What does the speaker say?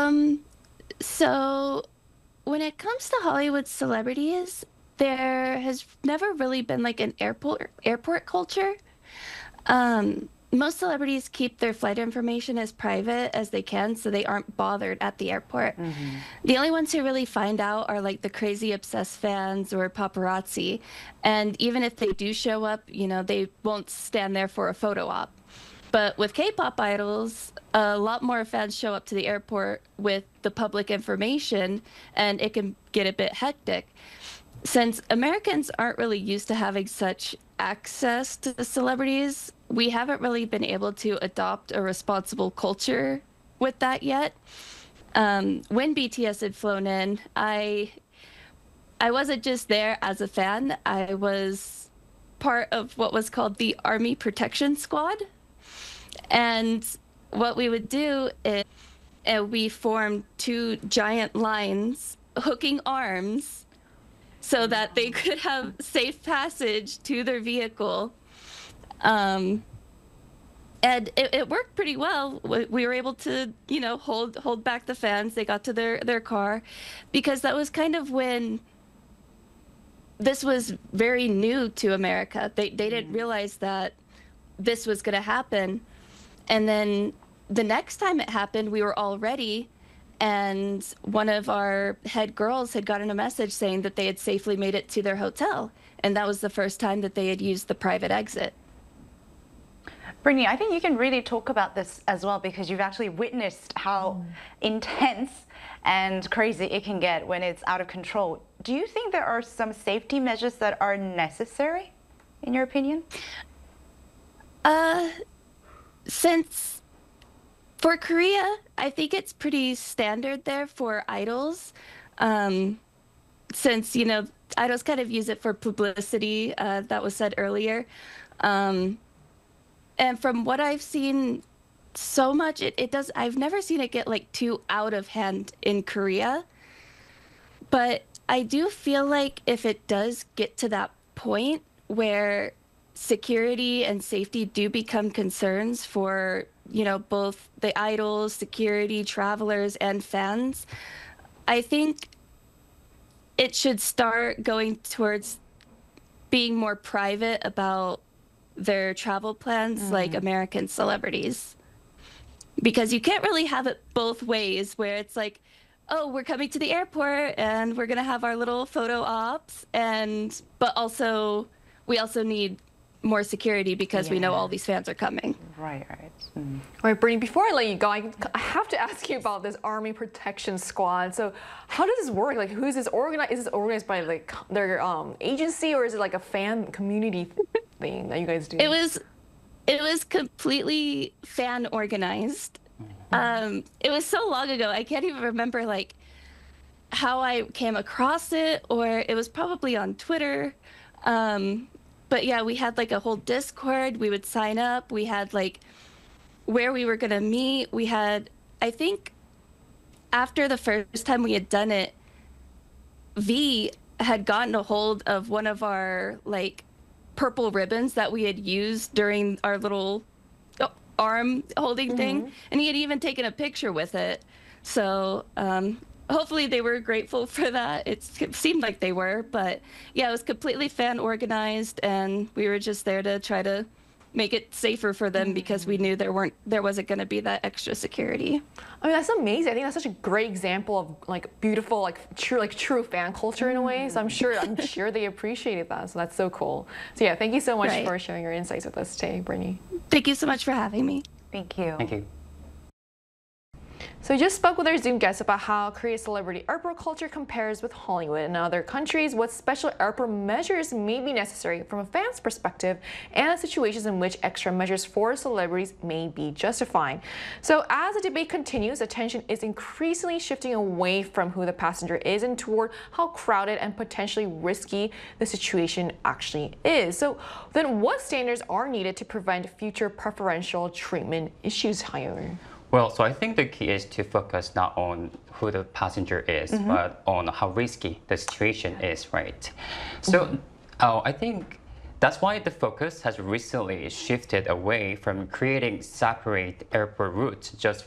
So when it comes to Hollywood celebrities, there has never really been like an airport culture. Most celebrities keep their flight information as private as they can, so they aren't bothered at the airport. Hmm. The only ones who really find out are like the crazy obsessed fans or paparazzi. And even if they do show up, they won't stand there for a photo op. But with K-pop idols, a lot more fans show up to the airport with the public information, and it can get a bit hectic. Since Americans aren't really used to having such access to the celebrities, we haven't really been able to adopt a responsible culture with that yet. When BTS had flown in, I wasn't just there as a fan. I was part of what was called the Army Protection Squad. And what we would do is we formed two giant lines hooking arms so that they could have safe passage to their vehicle. Um, and it worked pretty well. We were able to, hold back the fans. They got to their car because that was kind of when this was very new to America. They didn't realize that this was going to happen. And then the next time it happened, we were all ready. And one of our head girls had gotten a message saying that they had safely made it to their hotel. And that was the first time that they had used the private exit. Brittany, I think you can really talk about this as well because you've actually witnessed how intense and crazy it can get when it's out of control. Do you think there are some safety measures that are necessary, in your opinion? Uh, since for Korea, I think it's pretty standard there for idols. Since, idols kind of use it for publicity, that was said earlier. Um, And from what I've seen, so much it does. I've never seen it get like too out of hand in Korea. But I do feel like if it does get to that point where security and safety do become concerns for, both the idols, security, travelers, and fans, I think it should start going towards being more private about their travel plans like American celebrities. Because you can't really have it both ways where it's like, oh, we're coming to the airport and we're going to have our little photo ops but also we also need more security because we know all these fans are coming. Right, right. All right, Brittany, before I let you go, I have to ask you about this Army Protection Squad. So how does this work? Like, who is this organized? Is this organized by like their agency, or is it like a fan community thing that you guys do? It was completely fan organized. It was so long ago, I can't even remember like how I came across it, or it was probably on Twitter. But yeah, we had like a whole Discord. We would sign up. We had like where we were gonna meet. We had, I think, after the first time we had done it, V had gotten a hold of one of our like purple ribbons that we had used during our little arm holding thing, and he had even taken a picture with it. So hopefully they were grateful for that. It seemed like they were, but yeah, it was completely fan organized, and we were just there to try to make it safer for them because we knew there wasn't going to be that extra security. I mean, that's amazing. I think that's such a great example of like beautiful, like true fan culture in a way. So I'm sure they appreciated that. So that's so cool. So yeah, thank you so much for sharing your insights with us today, Brittany. Thank you so much for having me. Thank you. Thank you. So we just spoke with our Zoom guest about how Korea's celebrity airport culture compares with Hollywood and other countries, what special airport measures may be necessary from a fan's perspective, and situations in which extra measures for celebrities may be justified. So as the debate continues, attention is increasingly shifting away from who the passenger is and toward how crowded and potentially risky the situation actually is. So then what standards are needed to prevent future preferential treatment issues, however? Well, so I think the key is to focus not on who the passenger is, but on how risky the situation is, right? So I think that's why the focus has recently shifted away from creating separate airport routes just